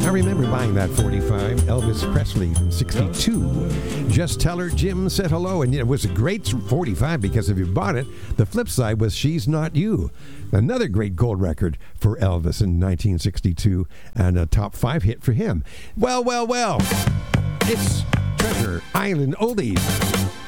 I remember buying that 45, Elvis Presley from 62. Just Tell Her Jim Said Hello. And it was a great 45 because if you bought it, the flip side was She's Not You. Another great gold record for Elvis in 1962 and a top 5 hit for him. Well. It's Treasure Island Oldies.